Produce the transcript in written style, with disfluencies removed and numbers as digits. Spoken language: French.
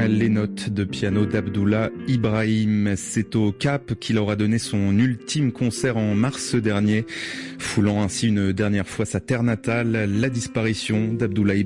les notes de piano d'Abdullah Ibrahim. C'est au Cap qu'il aura donné son ultime concert en mars dernier, foulant ainsi une dernière fois sa terre natale. La disparition d'Abdullah